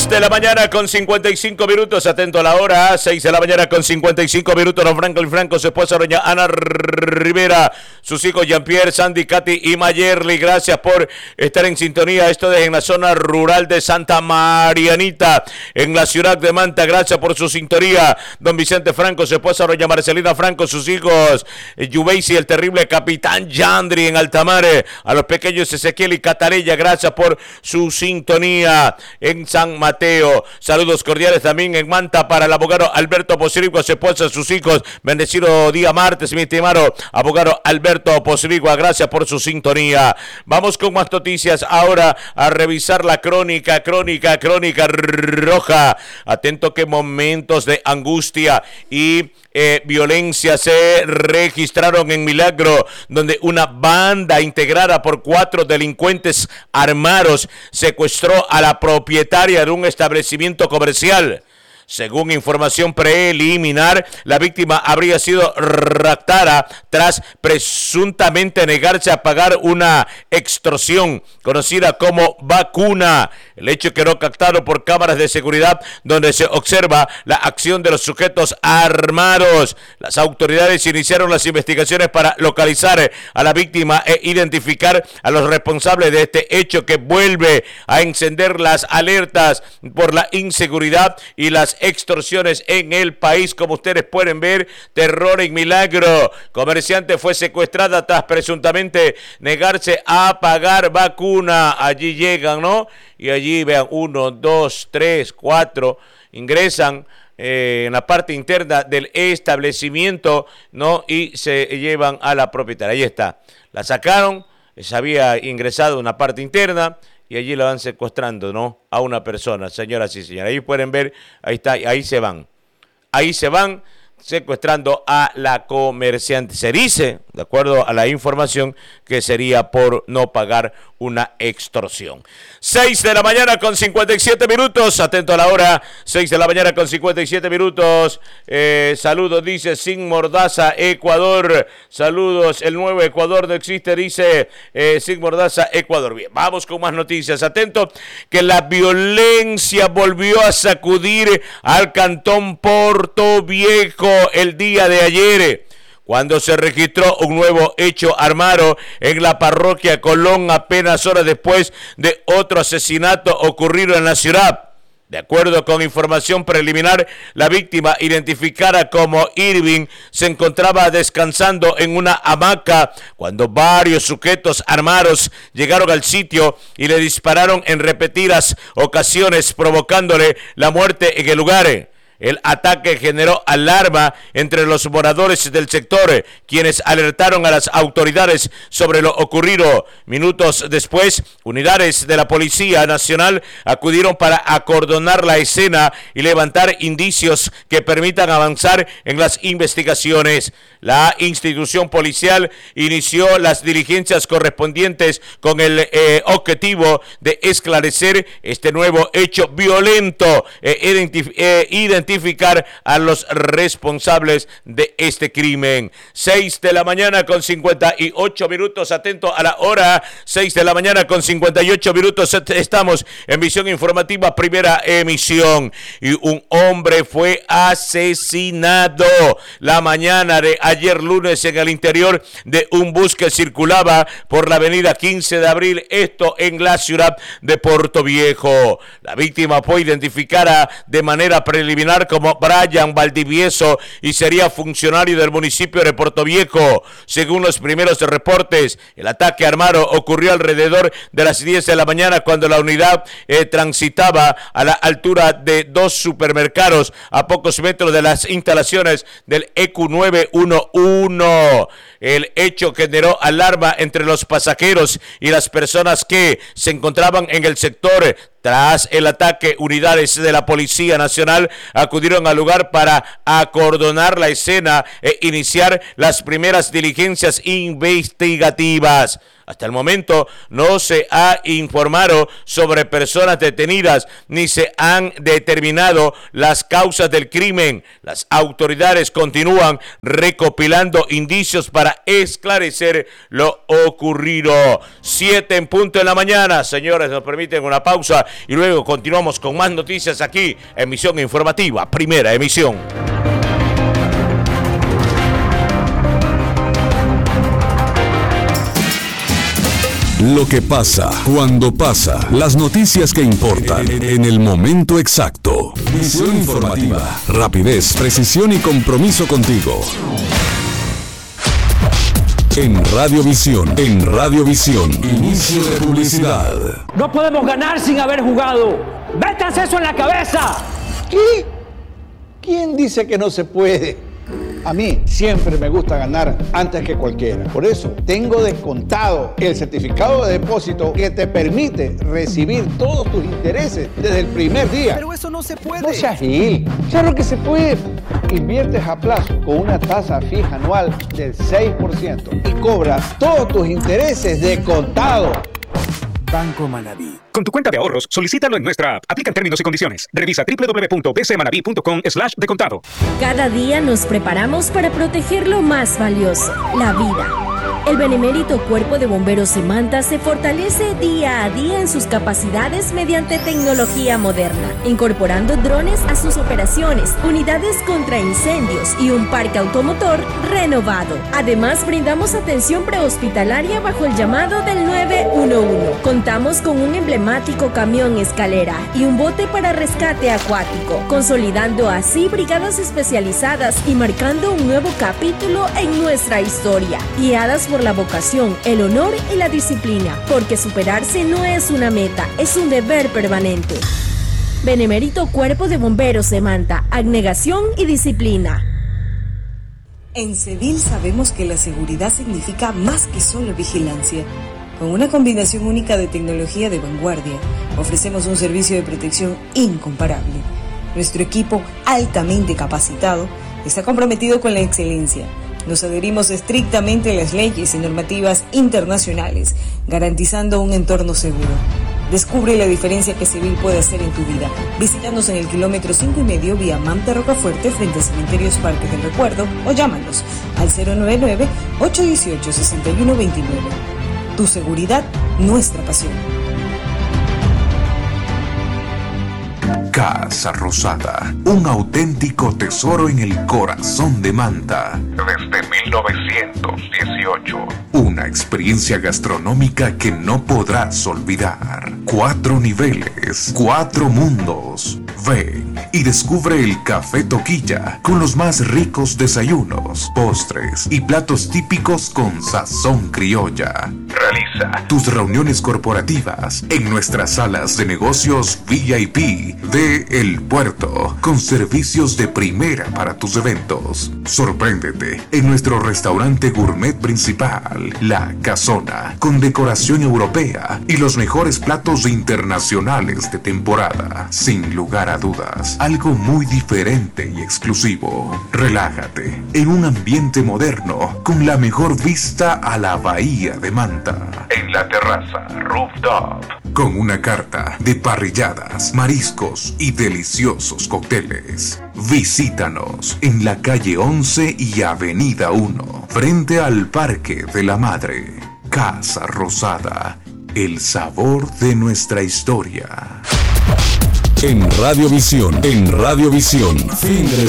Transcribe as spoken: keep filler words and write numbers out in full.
de la mañana con cincuenta y cinco minutos, atento a la hora, seis de la mañana con cincuenta y cinco minutos, don Franklin Franco, su esposa doña Ana Rivera, sus hijos Jean-Pierre, Sandy, Katy y Mayerly, gracias por estar en sintonía. Esto es en la zona rural de Santa Marianita, en la ciudad de Manta, gracias por su sintonía. Don Vicente Franco, su esposa doña Marcelina Franco, sus hijos Yubeisi, el terrible capitán Yandri en Altamare, a los pequeños Ezequiel y Catarella, gracias por su sintonía. En San Mateo, saludos cordiales también en Manta para el abogado Alberto Posirigua, su esposa, sus hijos. Bendecido día martes, mi estimado abogado Alberto Posirigua, gracias por su sintonía. Vamos con más noticias ahora a revisar la crónica, crónica, crónica roja. Atento que momentos de angustia y Eh, violencia se registraron en Milagro, donde una banda integrada por cuatro delincuentes armados secuestró a la propietaria de un establecimiento comercial. Según información preliminar, la víctima habría sido raptada tras presuntamente negarse a pagar una extorsión conocida como vacuna. El hecho quedó captado por cámaras de seguridad donde se observa la acción de los sujetos armados. Las autoridades iniciaron las investigaciones para localizar a la víctima e identificar a los responsables de este hecho que vuelve a encender las alertas por la inseguridad y las extorsiones en el país. Como ustedes pueden ver, terror en Milagro. Comerciante fue secuestrada tras presuntamente negarse a pagar vacuna. Allí llegan, ¿no? Y allí vean, uno, dos, tres, cuatro, ingresan eh, en la parte interna del establecimiento, ¿no? Y se llevan a la propietaria. Ahí está. La sacaron, se había ingresado en una parte interna, y allí la van secuestrando, ¿no? A una persona, señoras y señores. Ahí pueden ver, ahí está, ahí se van. Ahí se van secuestrando a la comerciante. Se dice, de acuerdo a la información, que sería por no pagar una extorsión. seis de la mañana con cincuenta y siete minutos, atento a la hora, seis de la mañana con cincuenta y siete minutos. Eh, saludos, dice Sin Mordaza, Ecuador. Saludos, el nuevo Ecuador no existe, dice eh, Sin Mordaza, Ecuador. Bien, vamos con más noticias. Atento que la violencia volvió a sacudir al cantón Portoviejo el día de ayer, cuando se registró un nuevo hecho armado en la parroquia Colón, apenas horas después de otro asesinato ocurrido en la ciudad. De acuerdo con información preliminar, la víctima, identificada como Irving, se encontraba descansando en una hamaca cuando varios sujetos armados llegaron al sitio y le dispararon en repetidas ocasiones, provocándole la muerte en el lugar. El ataque generó alarma entre los moradores del sector, quienes alertaron a las autoridades sobre lo ocurrido. Minutos después, unidades de la Policía Nacional acudieron para acordonar la escena y levantar indicios que permitan avanzar en las investigaciones. La institución policial inició las diligencias correspondientes con el eh, objetivo de esclarecer este nuevo hecho violento e identif- eh, identificar a los responsables de este crimen. seis de la mañana con cincuenta y ocho minutos, atento a la hora, seis de la mañana con cincuenta y ocho minutos, estamos en Visión Informativa, primera emisión, y un hombre fue asesinado la mañana de ayer lunes en el interior de un bus que circulaba por la avenida quince de abril, esto en la ciudad de Portoviejo. La víctima fue identificada de manera preliminar como Brian Valdivieso y sería funcionario del municipio de Portoviejo. Según los primeros reportes, el ataque armado ocurrió alrededor de las diez de la mañana cuando la unidad eh, transitaba a la altura de dos supermercados a pocos metros de las instalaciones del E Q nueve uno uno. El hecho generó alarma entre los pasajeros y las personas que se encontraban en el sector. Tras el ataque, unidades de la Policía Nacional acudieron al lugar para acordonar la escena e iniciar las primeras diligencias investigativas. Hasta el momento no se ha informado sobre personas detenidas ni se han determinado las causas del crimen. Las autoridades continúan recopilando indicios para esclarecer lo ocurrido. Siete en punto en la mañana. Señores, nos permiten una pausa y luego continuamos con más noticias aquí en Emisión Informativa, primera emisión. Lo que pasa, cuando pasa, las noticias que importan, en el momento exacto. Visión informativa, rapidez, precisión y compromiso contigo. En Radiovisión, en Radiovisión, inicio de publicidad. No podemos ganar sin haber jugado. ¡Métanse eso en la cabeza! ¿Qué? ¿Quién dice que no se puede? A mí siempre me gusta ganar antes que cualquiera. Por eso tengo descontado el certificado de depósito que te permite recibir todos tus intereses desde el primer día. Pero eso no se puede. No seas gil. Claro que se puede. Inviertes a plazo con una tasa fija anual del seis por ciento y cobras todos tus intereses de contado. Banco Manaví. Con tu cuenta de ahorros, solicítalo en nuestra app. Aplican términos y condiciones. Revisa doble u doble u doble u punto b c manaví punto com slash de contado. Cada día nos preparamos para proteger lo más valioso, la vida. El benemérito Cuerpo de Bomberos de Manta se fortalece día a día en sus capacidades mediante tecnología moderna, incorporando drones a sus operaciones, unidades contra incendios y un parque automotor renovado. Además, brindamos atención prehospitalaria bajo el llamado del nueve uno uno. Contamos con un emblemático camión escalera y un bote para rescate acuático, consolidando así brigadas especializadas y marcando un nuevo capítulo en nuestra historia, guiadas por la vocación, el honor y la disciplina, porque superarse no es una meta, es un deber permanente. Benemérito Cuerpo de Bomberos de Manta, abnegación y disciplina. En Cevil sabemos que la seguridad significa más que solo vigilancia. Con una combinación única de tecnología de vanguardia, ofrecemos un servicio de protección incomparable. Nuestro equipo, altamente capacitado, está comprometido con la excelencia. Nos adherimos estrictamente a las leyes y normativas internacionales, garantizando un entorno seguro. Descubre la diferencia que Cevil puede hacer en tu vida. Visítanos en el kilómetro cinco y medio vía Manta Rocafuerte frente a Cementerios Parque del Recuerdo o llámanos al cero nueve nueve, ocho uno ocho, seis uno dos nueve. Tu seguridad, nuestra pasión. Casa Rosada, un auténtico tesoro en el corazón de Manta. Desde mil novecientos dieciocho. Una experiencia gastronómica que no podrás olvidar. Cuatro niveles, cuatro mundos. Ven y descubre el Café Toquilla con los más ricos desayunos, postres y platos típicos con sazón criolla. Realiza tus reuniones corporativas en nuestras salas de negocios V I P de El Puerto, con servicios de primera para tus eventos. Sorpréndete en nuestro restaurante gourmet principal, La Casona, con decoración europea y los mejores platos internacionales de temporada. Sin lugar a dudas, algo muy diferente y exclusivo. Relájate en un ambiente moderno con la mejor vista a la bahía de Manta. En la terraza Rooftop, con una carta de parrilladas, mariscos y deliciosos cócteles. Visítanos en la calle once y avenida uno, frente al Parque de la Madre. Casa Rosada, el sabor de nuestra historia. En Radiovisión, en Radiovisión, fin del